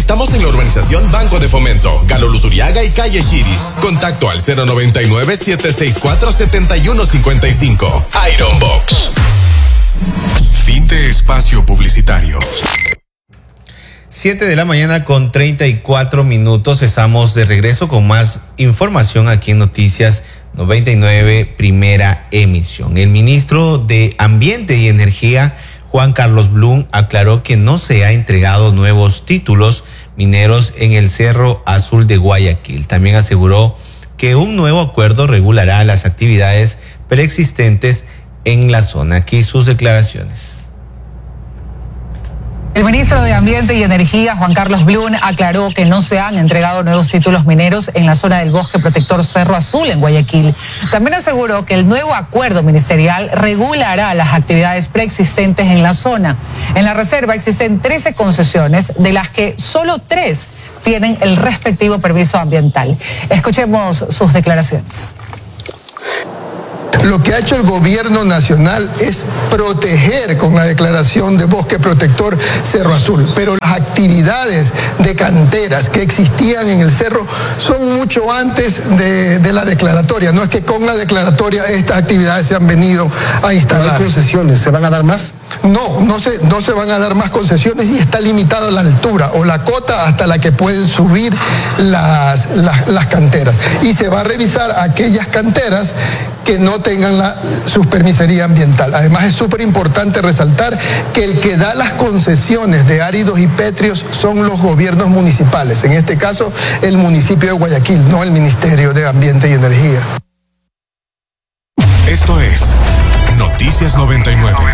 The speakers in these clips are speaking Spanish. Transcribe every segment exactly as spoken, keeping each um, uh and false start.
Estamos en la urbanización Banco de Fomento, Galo Luzuriaga y Calle Chiris. Contacto al cero noventa y nueve, siete seis cuatro, siete uno cinco cinco. Iron Box. Fin de espacio publicitario. siete de la mañana con treinta y cuatro minutos. Estamos de regreso con más información aquí en Noticias noventa y nueve, primera emisión. El ministro de Ambiente y Energía, Juan Carlos Blum, aclaró que no se ha entregado nuevos títulos mineros en el Cerro Azul de Guayaquil. También aseguró que un nuevo acuerdo regulará las actividades preexistentes en la zona. Aquí sus declaraciones. El ministro de Ambiente y Energía, Juan Carlos Blum, aclaró que no se han entregado nuevos títulos mineros en la zona del Bosque Protector Cerro Azul en Guayaquil. También aseguró que el nuevo acuerdo ministerial regulará las actividades preexistentes en la zona. En la reserva existen trece concesiones, de las que solo tres tienen el respectivo permiso ambiental. Escuchemos sus declaraciones. Lo que ha hecho el gobierno nacional es proteger con la declaración de Bosque Protector Cerro Azul, pero las actividades de canteras que existían en el cerro son mucho antes de, de la declaratoria. No es que con la declaratoria estas actividades se han venido a instalar. ¿Hay concesiones? ¿Se van a dar más? No, no se, no se van a dar más concesiones y está limitado la altura o la cota hasta la que pueden subir las, las, las canteras. Y se va a revisar aquellas canteras que no tengan la, su permisería ambiental. Además, es súper importante resaltar que el que da las concesiones de áridos y pétreos son los gobiernos municipales. En este caso, el municipio de Guayaquil, no el Ministerio de Ambiente y Energía. Esto es Noticias noventa y nueve.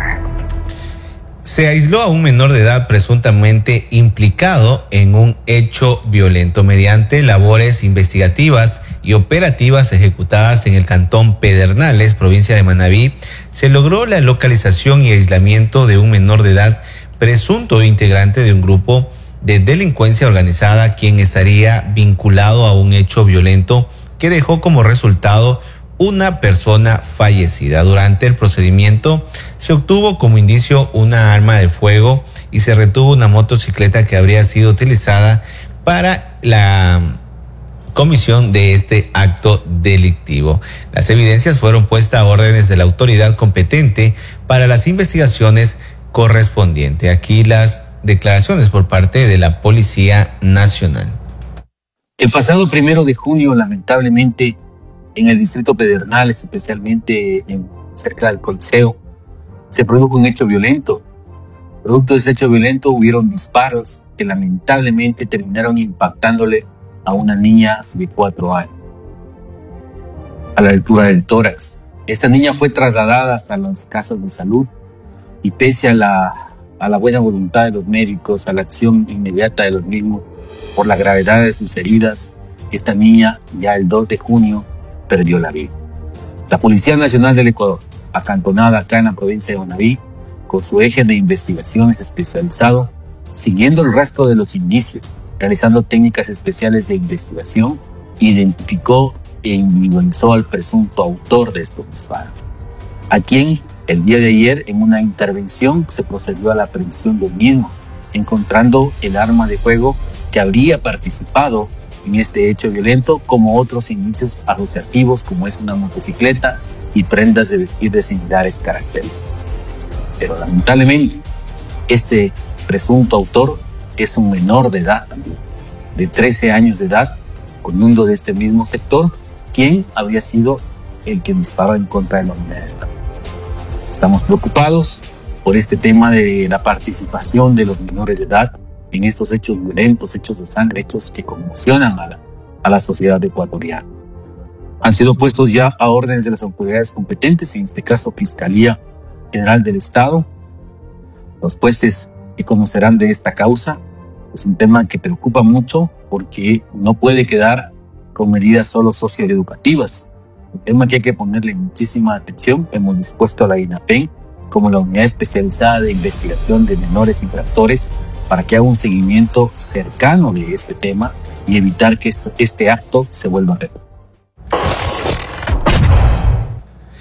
Se aisló a un menor de edad presuntamente implicado en un hecho violento. Mediante labores investigativas y operativas ejecutadas en el cantón Pedernales, provincia de Manabí, se logró la localización y aislamiento de un menor de edad presunto integrante de un grupo de delincuencia organizada, quien estaría vinculado a un hecho violento que dejó como resultado una persona fallecida. Durante el procedimiento se obtuvo como indicio una arma de fuego y se retuvo una motocicleta que habría sido utilizada para la comisión de este acto delictivo. Las evidencias fueron puestas a órdenes de la autoridad competente para las investigaciones correspondientes. Aquí las declaraciones por parte de la Policía Nacional. El pasado primero de junio, lamentablemente, en el distrito Pedernales, especialmente en, cerca del Coliseo, se produjo un hecho violento. Producto de ese hecho violento hubieron disparos que lamentablemente terminaron impactándole a una niña de cuatro años, a la altura del tórax. Esta niña fue trasladada hasta las casas de salud y pese a la, a la buena voluntad de los médicos, a la acción inmediata de los mismos, por la gravedad de sus heridas, esta niña ya el dos de junio perdió la vida. La Policía Nacional del Ecuador, acantonada acá en la provincia de Manabí, con su eje de investigaciones especializado, siguiendo el rastro de los indicios, realizando técnicas especiales de investigación, identificó e individualizó al presunto autor de estos disparos, a quien el día de ayer en una intervención se procedió a la aprehensión del mismo, encontrando el arma de fuego que habría participado en este hecho violento, como otros indicios asociativos como es una motocicleta y prendas de vestir de similares características. Pero lamentablemente este presunto autor es un menor de edad también, de trece años de edad, oriundo de este mismo sector, quien habría sido el que disparó en contra de la unidad de Estado. Estamos preocupados por este tema de la participación de los menores de edad en estos hechos violentos, hechos de sangre, hechos que conmocionan a la, a la sociedad ecuatoriana. Han sido puestos ya a órdenes de las autoridades competentes, en este caso Fiscalía General del Estado. Los jueces que conocerán de esta causa. Es un tema que preocupa mucho porque no puede quedar con medidas solo socioeducativas. Un tema que hay que ponerle muchísima atención. Hemos dispuesto a la INAPEN como la Unidad Especializada de Investigación de Menores Infractores para que haga un seguimiento cercano de este tema y evitar que este, este acto se vuelva a repetir.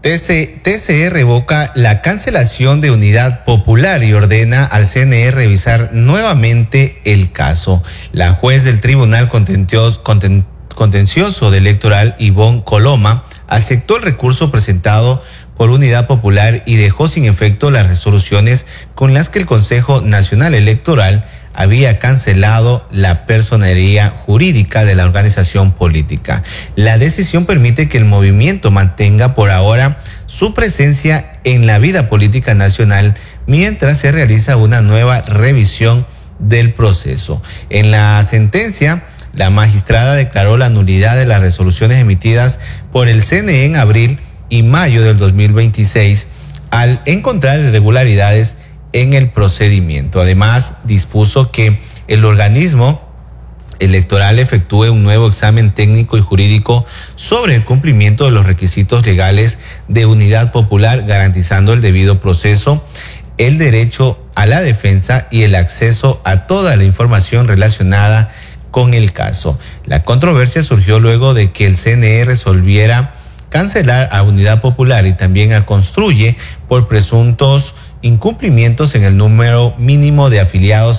T C E revoca la cancelación de Unidad Popular y ordena al C N E revisar nuevamente el caso. La juez del Tribunal Contencioso, Contencioso de Electoral, Ivonne Coloma, aceptó el recurso presentado por Unidad Popular y dejó sin efecto las resoluciones con las que el Consejo Nacional Electoral había cancelado la personería jurídica de la organización política. La decisión permite que el movimiento mantenga por ahora su presencia en la vida política nacional mientras se realiza una nueva revisión del proceso. En la sentencia, la magistrada declaró la nulidad de las resoluciones emitidas por el C N E en abril y mayo del dos mil veintiséis al encontrar irregularidades en el procedimiento. Además, dispuso que el organismo electoral efectúe un nuevo examen técnico y jurídico sobre el cumplimiento de los requisitos legales de Unidad Popular, garantizando el debido proceso, el derecho a la defensa y el acceso a toda la información relacionada con el caso. La controversia surgió luego de que el C N E resolviera cancelar a Unidad Popular y también a Construye por presuntos incumplimientos en el número mínimo de afiliados